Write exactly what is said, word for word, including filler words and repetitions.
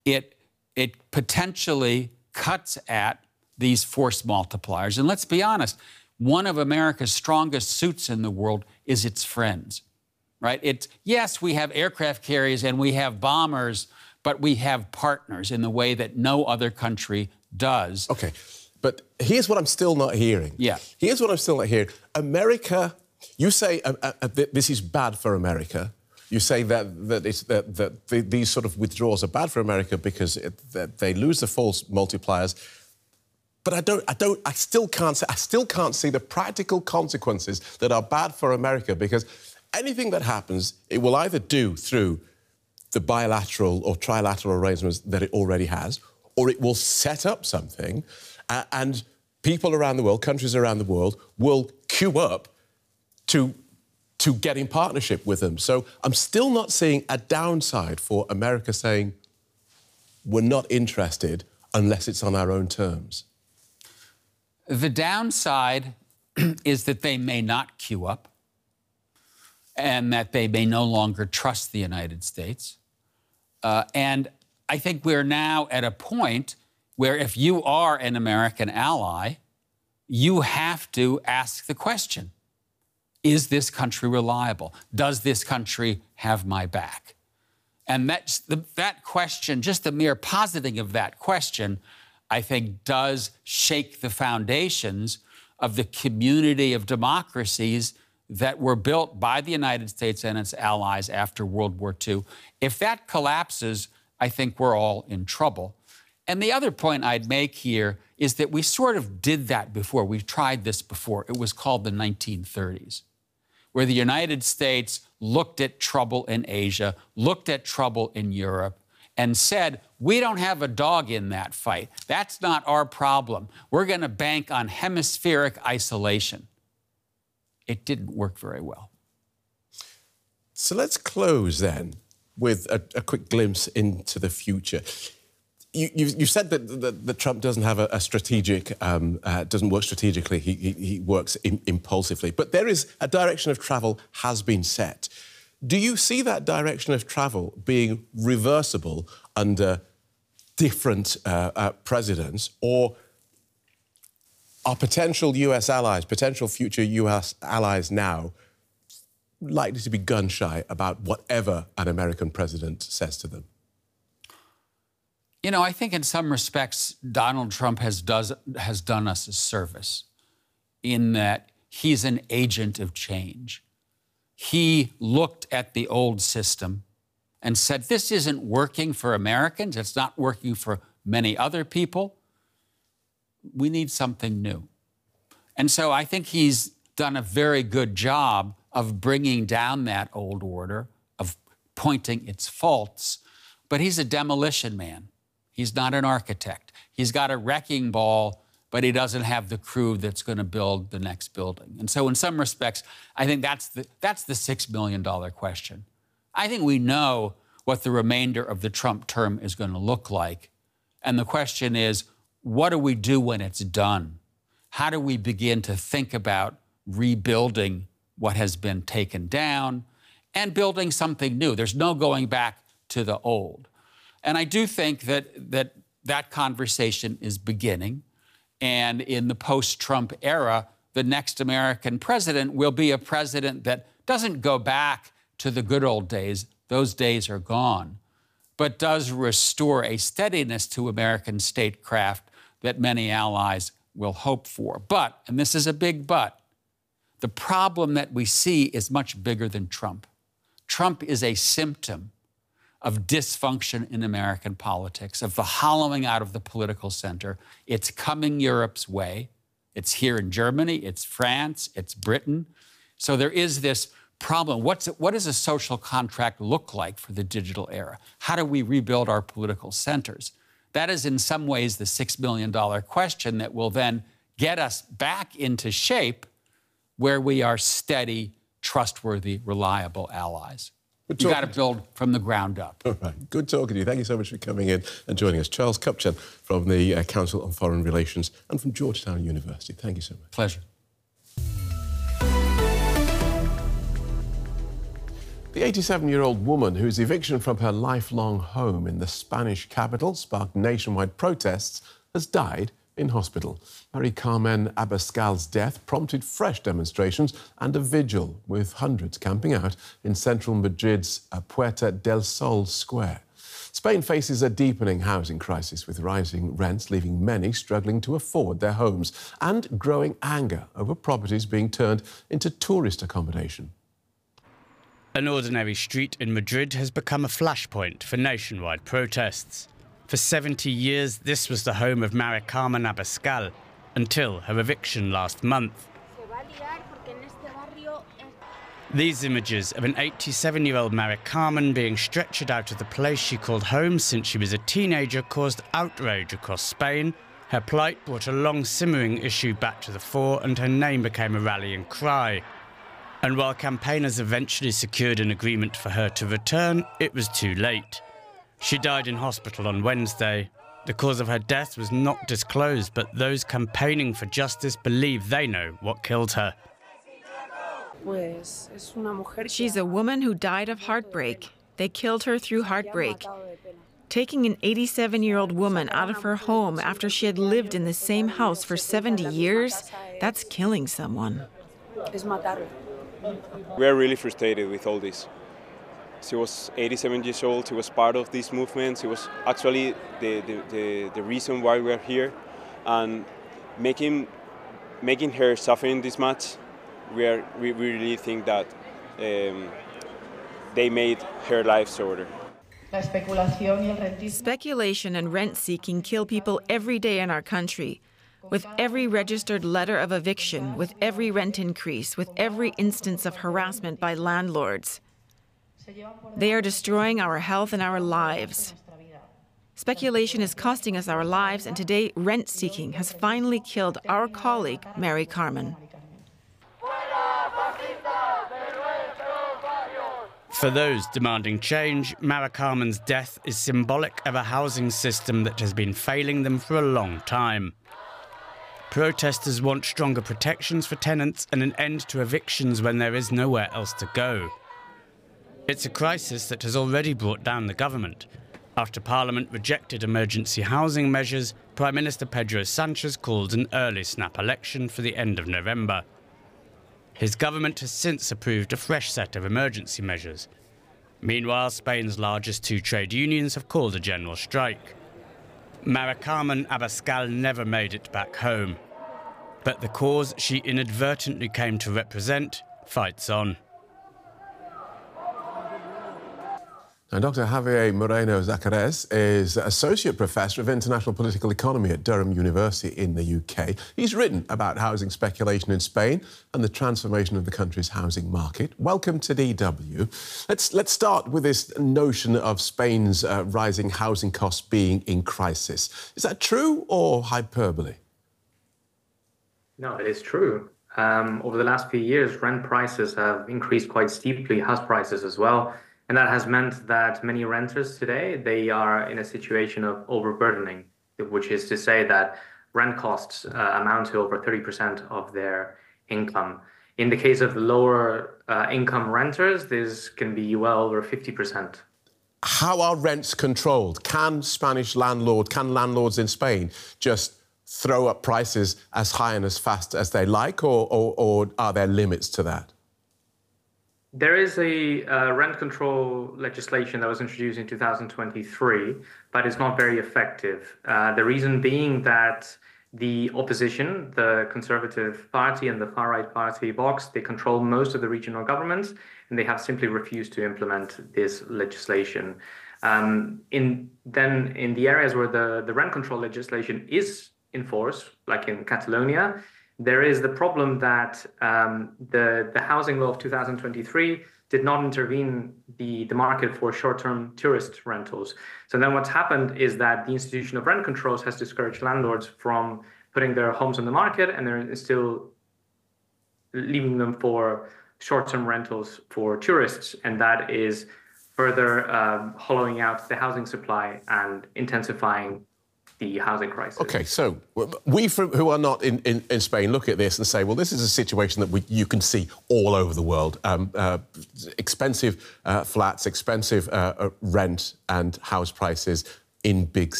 it, it potentially cuts at these force multipliers. And let's be honest, one of America's strongest suits in the world is its friends, right? It's, yes, we have aircraft carriers and we have bombers, but we have partners in the way that no other country does. OK, but here's what I'm still not hearing. Yeah. Here's what I'm still not hearing. America, you say uh, uh, this is bad for America. You say that that, it's, that, that the, these sort of withdrawals are bad for America because it, that they lose the false multipliers. But I don't, I don't, I still can't say, I still can't see the practical consequences that are bad for America, because anything that happens, it will either do through the bilateral or trilateral arrangements that it already has, or it will set up something, uh, and people around the world, countries around the world, will queue up to, to get in partnership with them. So I'm still not seeing a downside for America saying, we're not interested unless it's on our own terms. The downside is that they may not queue up and that they may no longer trust the United States. Uh, and I think we're now at a point where if you are an American ally, you have to ask the question, is this country reliable? Does this country have my back? And that's the, that question, just the mere positing of that question, I think does shake the foundations of the community of democracies that were built by the United States and its allies after World War Two. If that collapses, I think we're all in trouble. And the other point I'd make here is that we sort of did that before. We've tried this before. It was called the nineteen thirties, where the United States looked at trouble in Asia, looked at trouble in Europe, and said, we don't have a dog in that fight. That's not our problem. We're going to bank on hemispheric isolation. It didn't work very well. So let's close then with a, a quick glimpse into the future. You, you, you said that, that, that Trump doesn't have a, a strategic, um, uh, doesn't work strategically. He, he, he works in, impulsively. But there is a direction of travel has been set. Do you see that direction of travel being reversible under different uh, uh, presidents, or are potential U S allies, potential future U S allies now likely to be gun-shy about whatever an American president says to them? You know, I think in some respects, Donald Trump has, does, has done us a service in that he's an agent of change. He looked at the old system and said, this isn't working for Americans. It's not working for many other people. We need something new. And so I think he's done a very good job of bringing down that old order, of pointing its faults. But he's a demolition man. He's not an architect. He's got a wrecking ball, but he doesn't have the crew that's going to build the next building. And so in some respects, I think that's the, that's the six million dollar question. I think we know what the remainder of the Trump term is going to look like. And the question is, what do we do when it's done? How do we begin to think about rebuilding what has been taken down and building something new? There's no going back to the old. And I do think that that, that conversation is beginning. And in the post-Trump era, the next American president will be a president that doesn't go back to the good old days. Those days are gone, but does restore a steadiness to American statecraft that many allies will hope for. But, and this is a big but, the problem that we see is much bigger than Trump. Trump is a symptom of dysfunction in American politics, of the hollowing out of the political center. It's coming Europe's way. It's here in Germany, it's France, it's Britain. So there is this problem. What's, what does a social contract look like for the digital era? How do we rebuild our political centers? That is in some ways the six million dollar question that will then get us back into shape where we are steady, trustworthy, reliable allies. You've got to build from the ground up. All right. Good talking to you. Thank you so much for coming in and joining us. Charles Kupchan from the uh, Council on Foreign Relations and from Georgetown University. Thank you so much. Pleasure. The eighty-seven-year-old woman whose eviction from her lifelong home in the Spanish capital sparked nationwide protests has died in hospital. Mari Carmen Abascal's death prompted fresh demonstrations and a vigil, with hundreds camping out in central Madrid's Puerta del Sol square. Spain faces a deepening housing crisis, with rising rents leaving many struggling to afford their homes, and growing anger over properties being turned into tourist accommodation. An ordinary street in Madrid has become a flashpoint for nationwide protests. For seventy years, this was the home of Mari Carmen Abascal, until her eviction last month. These images of an eighty-seven-year-old Mari Carmen being stretchered out of the place she called home since she was a teenager caused outrage across Spain. Her plight brought a long simmering issue back to the fore, and her name became a rallying cry. And while campaigners eventually secured an agreement for her to return, it was too late. She died in hospital on Wednesday. The cause of her death was not disclosed, but those campaigning for justice believe they know what killed her. She's a woman who died of heartbreak. They killed her through heartbreak. Taking an eighty-seven-year-old woman out of her home after she had lived in the same house for seventy years, that's killing someone. We are really frustrated with all this. She was eighty-seven years old, she was part of this movement, she was actually the, the, the, the reason why we are here. And making, making her suffering this much, we, are, we, we really think that um, they made her life shorter. Speculation and rent-seeking kill people every day in our country. With every registered letter of eviction, with every rent increase, with every instance of harassment by landlords. They are destroying our health and our lives. Speculation is costing us our lives, and today rent-seeking has finally killed our colleague, Mari Carmen. For those demanding change, Mari Carmen's death is symbolic of a housing system that has been failing them for a long time. Protesters want stronger protections for tenants and an end to evictions when there is nowhere else to go. It's a crisis that has already brought down the government. After Parliament rejected emergency housing measures, Prime Minister Pedro Sanchez called an early snap election for the end of November. His government has since approved a fresh set of emergency measures. Meanwhile, Spain's largest two trade unions have called a general strike. Mari Carmen Abascal never made it back home, but the cause she inadvertently came to represent fights on. And Doctor Javier Moreno Zacares is Associate Professor of International Political Economy at Durham University in the U K. He's written about housing speculation in Spain and the transformation of the country's housing market. Welcome to D W. Let's, let's start with this notion of Spain's uh, rising housing costs being in crisis. Is that true or hyperbole? No, it is true. Um, over the last few years, rent prices have increased quite steeply, house prices as well. And that has meant that many renters today, they are in a situation of overburdening, which is to say that rent costs uh, amount to over thirty percent of their income. In the case of lower uh, income renters, this can be well over fifty percent. How are rents controlled? Can Spanish landlord, can landlords in Spain just throw up prices as high and as fast as they like, or, or, or are there limits to that? There is a uh, rent control legislation that was introduced in two thousand twenty-three, but it's not very effective. Uh, the reason being that the opposition, the Conservative Party and the far-right party Vox, they control most of the regional governments, and they have simply refused to implement this legislation. Um, in then in the areas where the, the rent control legislation is enforced, like in Catalonia, there is the problem that um, the, the housing law of two thousand twenty-three did not intervene the, the market for short-term tourist rentals. So then what's happened is that the institution of rent controls has discouraged landlords from putting their homes on the market, and they're still leaving them for short-term rentals for tourists. And that is further um, hollowing out the housing supply and intensifying the housing crisis. OK, so we from, who are not in, in, in Spain look at this and say, well, this is a situation that we, you can see all over the world. Um, uh, expensive uh, flats, expensive uh, uh, rent and house prices in big